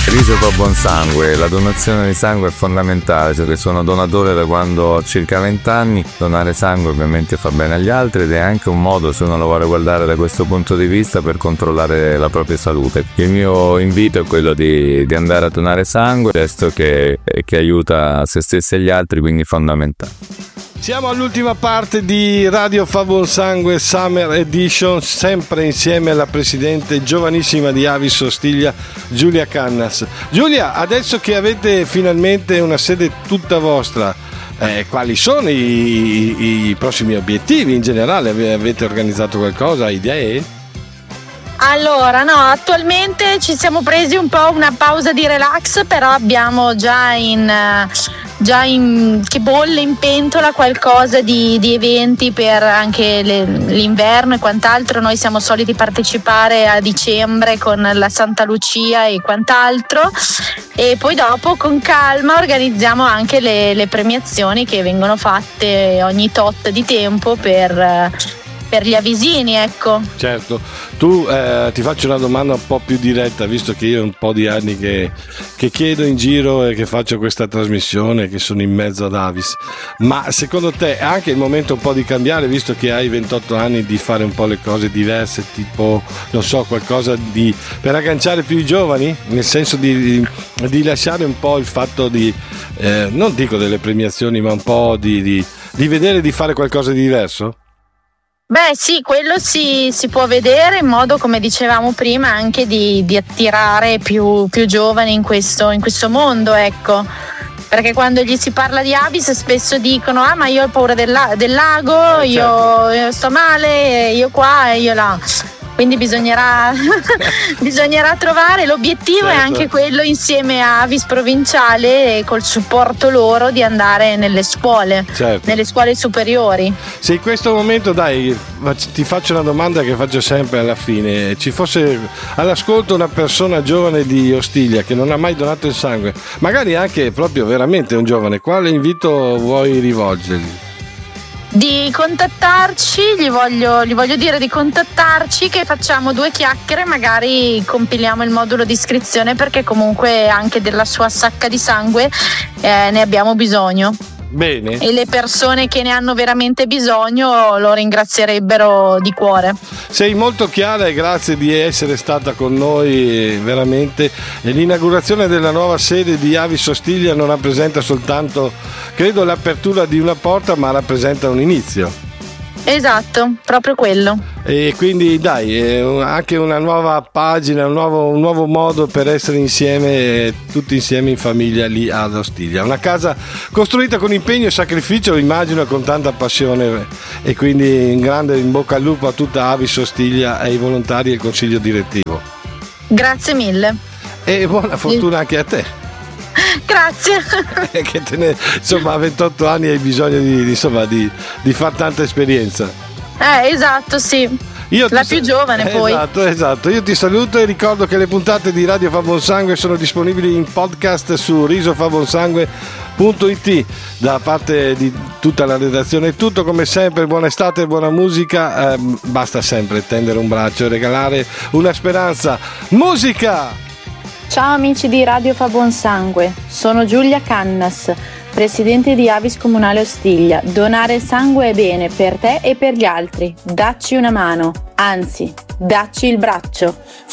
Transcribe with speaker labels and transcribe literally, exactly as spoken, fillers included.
Speaker 1: Riso fa buon sangue, la donazione di sangue è fondamentale, cioè che sono donatore da quando ho circa venti anni, donare sangue ovviamente fa bene agli altri ed è anche un modo, se uno lo vuole guardare da questo punto di vista, per controllare la propria salute. Il mio invito è quello di, di andare a donare sangue, gesto che, che aiuta se stessi e gli altri, quindi fondamentale.
Speaker 2: Siamo all'ultima parte di Radio Fa Buon Sangue Summer Edition, sempre insieme alla presidente giovanissima di Avis Ostiglia, Giulia Cannas. Giulia, adesso che avete finalmente una sede tutta vostra, eh, quali sono i, i, i prossimi obiettivi in generale? Avete organizzato qualcosa, idee?
Speaker 3: Allora, no, attualmente ci siamo presi un po' una pausa di relax, però abbiamo già in... già in, che bolle in pentola qualcosa di, di eventi per anche le, l'inverno e quant'altro. Noi siamo soliti partecipare a dicembre con la Santa Lucia e quant'altro, e poi dopo con calma organizziamo anche le, le premiazioni che vengono fatte ogni tot di tempo per, per gli avisini, ecco.
Speaker 2: Certo. Tu eh, ti faccio una domanda un po' più diretta, visto che io ho un po' di anni che, che chiedo in giro e che faccio questa trasmissione, che sono in mezzo ad Avis, ma secondo te è anche il momento un po' di cambiare, visto che hai ventotto anni, di fare un po' le cose diverse, tipo, non so, qualcosa di per agganciare più i giovani, nel senso di, di, di lasciare un po' il fatto di, eh, non dico delle premiazioni, ma un po' di, di, di vedere di fare qualcosa di diverso?
Speaker 3: Beh sì, quello si, si può vedere in modo, come dicevamo prima, anche di, di attirare più, più giovani in questo, in questo mondo, ecco. Perché quando gli si parla di Avis spesso dicono ah ma io ho paura del, la- del lago,
Speaker 2: eh, certo.
Speaker 3: io, io sto male, io qua e io là. Quindi bisognerà, bisognerà trovare l'obiettivo, certo. È anche quello, insieme a Avis Provinciale e col supporto loro, di andare nelle scuole, certo. Nelle scuole superiori.
Speaker 2: Se in questo momento, dai, ti faccio una domanda che faccio sempre alla fine, ci fosse all'ascolto una persona giovane di Ostiglia che non ha mai donato il sangue, magari anche proprio veramente un giovane, quale invito vuoi rivolgergli?
Speaker 3: Di contattarci, gli voglio, gli voglio dire di contattarci, che facciamo due chiacchiere, magari compiliamo il modulo di iscrizione, perché comunque anche della sua sacca di sangue eh, ne abbiamo bisogno.
Speaker 2: Bene.
Speaker 3: E le persone che ne hanno veramente bisogno lo ringrazierebbero di cuore.
Speaker 2: Sei molto chiara e grazie di essere stata con noi veramente. E l'inaugurazione della nuova sede di Avis Ostiglia non rappresenta soltanto, credo, l'apertura di una porta, ma rappresenta un inizio.
Speaker 3: Esatto, proprio quello.
Speaker 2: E quindi dai, è anche una nuova pagina, un nuovo, un nuovo modo per essere insieme, tutti insieme in famiglia lì ad Ostiglia. Una casa costruita con impegno e sacrificio, immagino, con tanta passione, e quindi un grande in bocca al lupo a tutta Avis Ostiglia, ai volontari e al consiglio direttivo.
Speaker 3: Grazie mille.
Speaker 2: E buona fortuna anche a te.
Speaker 3: Grazie.
Speaker 2: Che te ne, insomma, a ventotto anni hai bisogno di, di, insomma, di, di far tanta esperienza.
Speaker 3: Eh, esatto, sì. Io la più giovane,
Speaker 2: eh,
Speaker 3: poi.
Speaker 2: Esatto, esatto. Io ti saluto e ricordo che le puntate di Radio Fa Buon Sangue sono disponibili in podcast su risofabonsangue punto it. Da parte di tutta la redazione è tutto, come sempre. Buona estate, buona musica. Eh, basta sempre tendere un braccio e regalare una speranza. Musica!
Speaker 4: Ciao amici di Radio Fa Buon Sangue, sono Giulia Cannas, presidente di Avis Comunale Ostiglia. Donare sangue è bene per te e per gli altri. Dacci una mano, anzi, dacci il braccio.